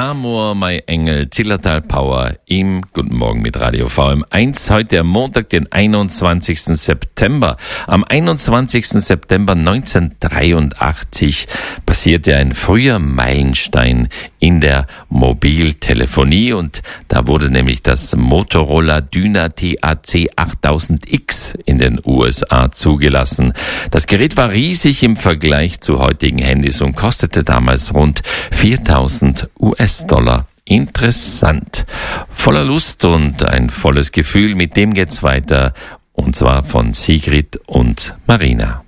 Amor, mein Engel, Zillertal Power im Guten Morgen mit Radio VM1. Heute am Montag, den 21. September. Am 21. September 1983 passierte ein früher Meilenstein in der Mobiltelefonie und da wurde nämlich das Motorola Dyna TAC 8000X in den USA zugelassen. Das Gerät war riesig im Vergleich zu heutigen Handys und kostete damals rund 4.000 US-Dollar. Interessant. Voller Lust und ein volles Gefühl, mit dem geht's weiter. Und zwar von Sigrid und Marina.